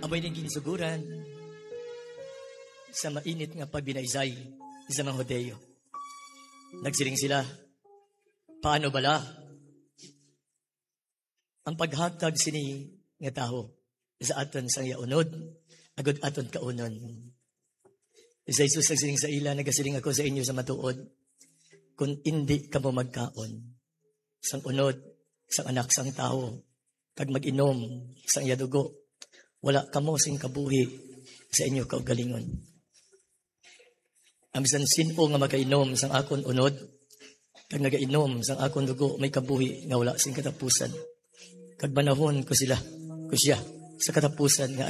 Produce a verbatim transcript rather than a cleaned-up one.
Abay ning ginsuguran sa mainit nga pagbinaysay sa mga Hodeo. Nagsiling sila, paano bala ang paghatag sini nga taho sa aton sang yaunod, agod aton kaunon. Sa Jesus nagsiling sa ila, nagasiling ako sa inyo sa matuod, kung hindi ka mo magkaon sang unod, sang anak, sang tao, kag mag-inom sang yadugo, wala ka mo sing kabuhi sa inyo kaugalingon. Ang bisan sino nga magainom sang akon unod, kag nagainom sang akon dugo, may kabuhi nga wala sing katapusan. Kag banahon ko sila, ko siya, sa katapusan nga